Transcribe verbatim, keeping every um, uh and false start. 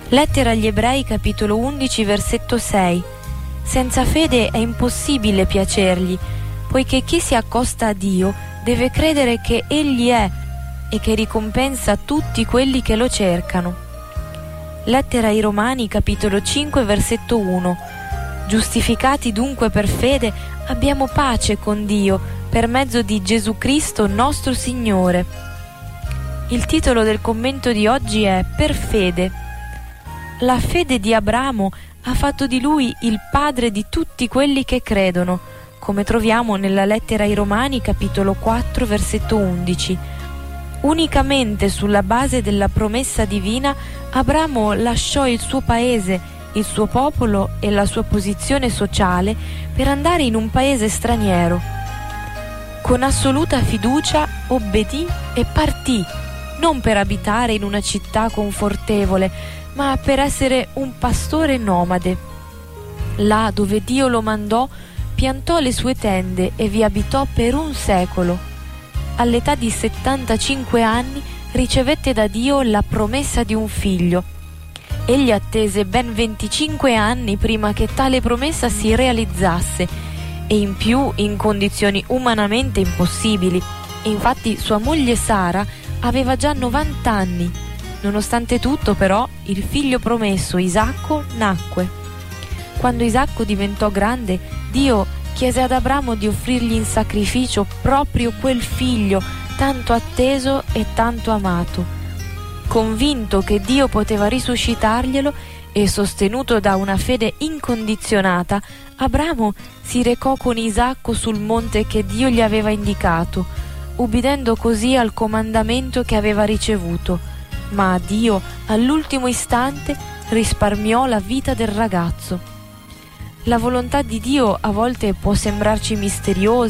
Lettera agli Ebrei, capitolo undici, versetto sei. Senza fede è impossibile piacergli, poiché chi si accosta a Dio deve credere che Egli è e che ricompensa tutti quelli che lo cercano. Lettera ai Romani, capitolo cinque, versetto uno. Giustificati dunque per fede, abbiamo pace con Dio per mezzo di Gesù Cristo nostro Signore. Il titolo del commento di oggi è Per fede. La fede di Abramo ha fatto di lui il padre di tutti quelli che credono, come troviamo nella lettera ai Romani, capitolo quattro, versetto undici. Unicamente sulla base della promessa divina, Abramo lasciò il suo paese, il suo popolo e la sua posizione sociale per andare in un paese straniero. Con assoluta fiducia obbedì e partì, non per abitare in una città confortevole, ma per essere un pastore nomade. Là dove Dio lo mandò, piantò le sue tende e vi abitò per un secolo. All'età di settantacinque anni ricevette da Dio la promessa di un figlio. Egli attese ben venticinque anni prima che tale promessa si realizzasse, e in più in condizioni umanamente impossibili. Infatti sua moglie Sara aveva già novanta anni. Nonostante tutto, però, il figlio promesso, Isacco, nacque. Quando Isacco diventò grande, Dio chiese ad Abramo di offrirgli in sacrificio proprio quel figlio tanto atteso e tanto amato. Convinto che Dio poteva risuscitarglielo e sostenuto da una fede incondizionata, Abramo si recò con Isacco sul monte che Dio gli aveva indicato, ubbidendo così al comandamento che aveva ricevuto. Ma Dio, all'ultimo istante, risparmiò la vita del ragazzo. La volontà di Dio a volte può sembrarci misteriosa